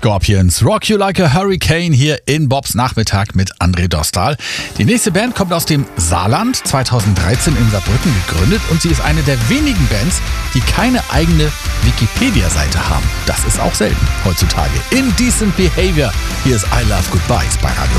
Scorpions, Rock You Like a Hurricane hier in Bobs Nachmittag mit André Dostal. Die nächste Band kommt aus dem Saarland, 2013 in Saarbrücken gegründet und sie ist eine der wenigen Bands, die keine eigene Wikipedia-Seite haben. Das ist auch selten heutzutage. Indecent Behavior, hier ist I Love Goodbyes bei Radio